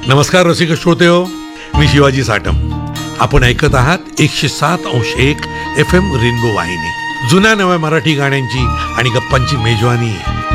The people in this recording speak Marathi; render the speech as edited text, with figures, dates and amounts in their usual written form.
नमस्कार रसिक श्रोते हो, मी शिवाजी साटम. आपण ऐकत आहात 107.1 FM रेनबो वाहिनी. जुन्या नव्या मराठी गाण्यांची आणि गप्पांची मेजवानी